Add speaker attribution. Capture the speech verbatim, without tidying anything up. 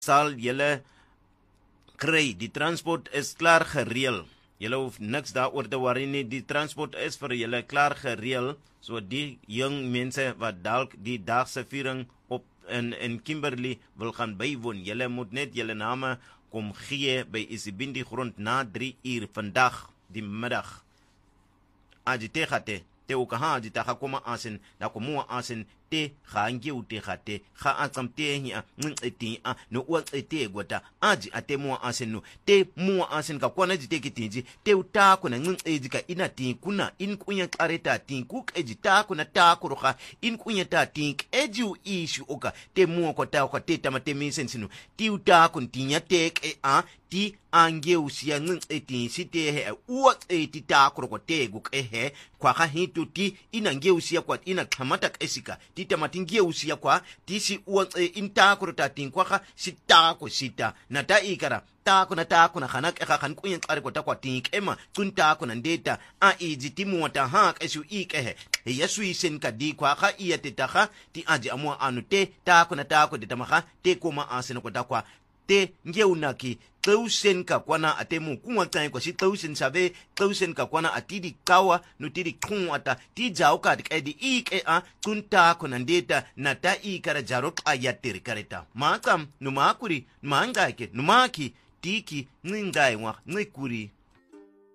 Speaker 1: sal julle kry. Die transport is klaar gereël. Julle hoef niks daaroor te worry nie. Die transport is vir julle klaar gereël. So die jong mense wat dalk die dagse viering op in in Kimberley wil gaan bywoon. Julle moet net julle name kom gee by Isibindi grond na drie uur vandag die middag. Ajite gate te ukaha ajita hakoma asen na komua asen te gange utegate ga atsamtehia nceti a no uncete gwata aji atemua asen no te mua asen ka kwana jitekitinji te utako na ncedi ka inati kuna inkunya qareta tinku ejita kuna takuroka inkunya ta tink eju issue oka te mua kota kwa te tamatemisen sinu ti utako ntinya tek e a ti ange usia nceti site he uwa eti takuro kwa te guk ehe kwa ka hitu ti inange usia kwa ina khamata esika ti tamatingie usia kwa ti si uwa e, intakuro ta tinkwa ka sitako sita na ta ikara tako na tako na khanak eka khan kuyen qari ko takwa tink ema tun tako na ndeta a iji timu wata hak esu ikehe yesu isen ka di kwa ka iya te taka ti aji amua anu te tako na tako de tamaka te koma asen ko takwa te ngeunaki tausen ka kwana atemu kuwa tsain kwa si tausen sabe tausen ka kwana atidi kawa nutidi kun ata ti jauka edi ike a tunta ko nandeta na ta ikara jarok ayatir kareta makam numakuri mangake numaki tiki ningai wa nikuri